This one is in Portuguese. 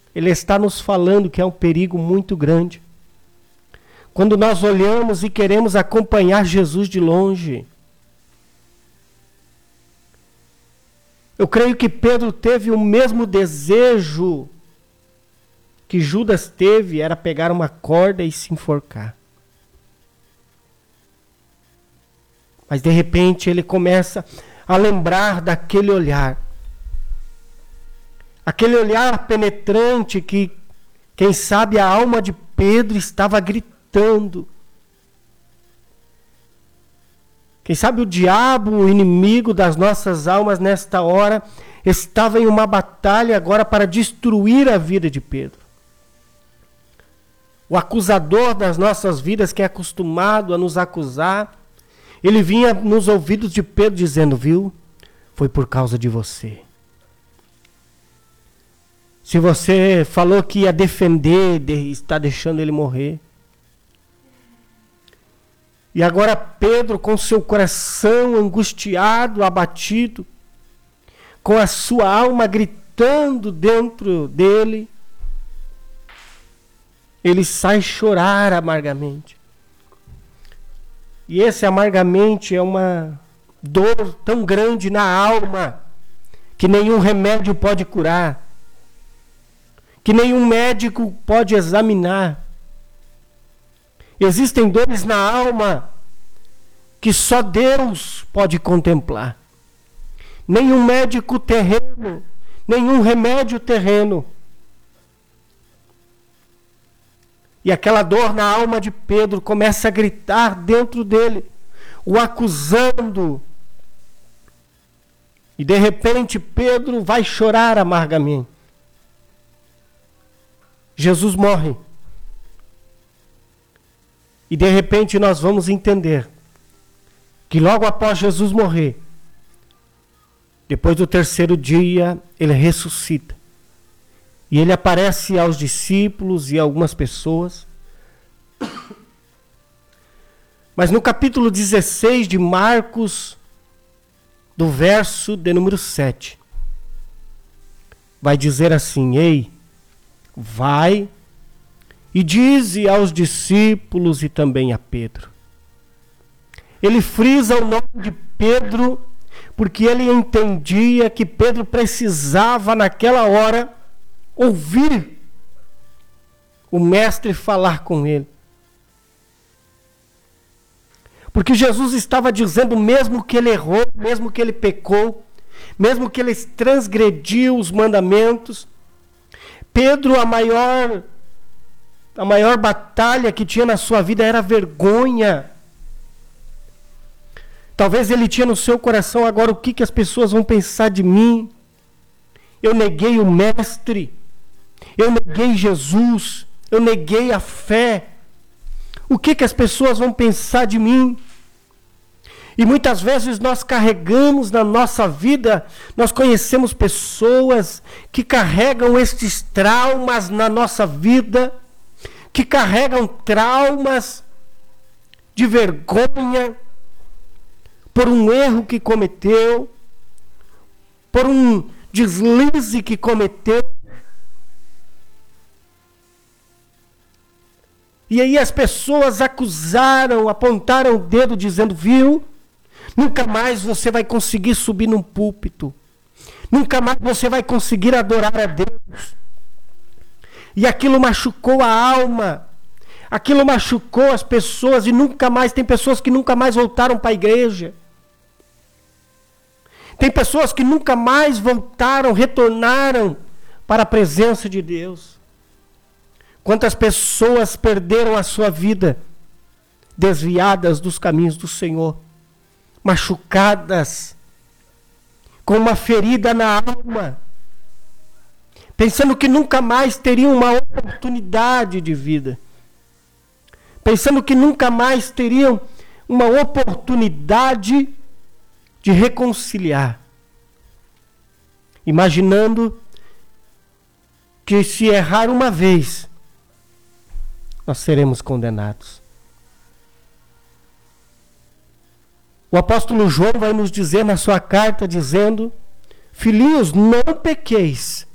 ele está nos falando que é um perigo muito grande. Quando nós olhamos e queremos acompanhar Jesus de longe. Eu creio que Pedro teve o mesmo desejo que Judas teve, era pegar uma corda e se enforcar. Mas de repente ele começa a lembrar daquele olhar. Aquele olhar penetrante que, quem sabe, a alma de Pedro estava gritando. Quem sabe o diabo, o inimigo das nossas almas nesta hora, estava em uma batalha agora para destruir a vida de Pedro. O acusador das nossas vidas, que é acostumado a nos acusar, ele vinha nos ouvidos de Pedro dizendo, viu, foi por causa de você. Se você falou que ia defender, está deixando ele morrer. E agora Pedro, com seu coração angustiado, abatido, com a sua alma gritando dentro dele, ele sai chorar amargamente. E esse amargamente é uma dor tão grande na alma, que nenhum remédio pode curar, que nenhum médico pode examinar. Existem dores na alma que só Deus pode contemplar. Nenhum médico terreno, nenhum remédio terreno. E aquela dor na alma de Pedro começa a gritar dentro dele, o acusando. E de repente Pedro vai chorar amargamente. Jesus morre. E de repente nós vamos entender que logo após Jesus morrer, depois do terceiro dia, ele ressuscita. E ele aparece aos discípulos e a algumas pessoas. Mas no capítulo 16 de Marcos, do verso de número 7, vai dizer assim, ei, vai e dize aos discípulos e também a Pedro. Ele frisa o nome de Pedro, porque ele entendia que Pedro precisava naquela hora ouvir o mestre falar com ele. Porque Jesus estava dizendo, mesmo que ele errou, mesmo que ele pecou, mesmo que ele transgrediu os mandamentos, Pedro, a maior batalha que tinha na sua vida era a vergonha. Talvez ele tinha no seu coração agora o que as pessoas vão pensar de mim. Eu neguei o mestre, eu neguei Jesus, eu neguei a fé. O que as pessoas vão pensar de mim? E muitas vezes nós carregamos na nossa vida, nós conhecemos pessoas que carregam estes traumas na nossa vida, que carregam traumas de vergonha, por um erro que cometeu, por um deslize que cometeu. E aí as pessoas acusaram, apontaram o dedo dizendo, viu? Nunca mais você vai conseguir subir num púlpito. Nunca mais você vai conseguir adorar a Deus. E aquilo machucou a alma. Aquilo machucou as pessoas e nunca mais, tem pessoas que nunca mais voltaram para a igreja. Tem pessoas que nunca mais voltaram, retornaram para a presença de Deus. Quantas pessoas perderam a sua vida desviadas dos caminhos do Senhor, machucadas, com uma ferida na alma, pensando que nunca mais teriam uma oportunidade de vida, pensando que nunca mais teriam uma oportunidade de reconciliar, imaginando que se errar uma vez, nós seremos condenados. O apóstolo João vai nos dizer na sua carta, dizendo, filhinhos, não pequeis